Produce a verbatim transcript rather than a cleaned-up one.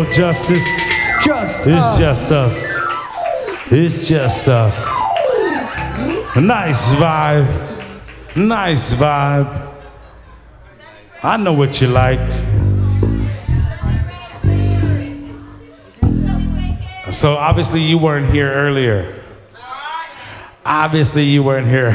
Justice. Just It's us. just us. It's just us. Nice vibe. Nice vibe. I know what you like. So obviously you weren't here earlier. Obviously you weren't here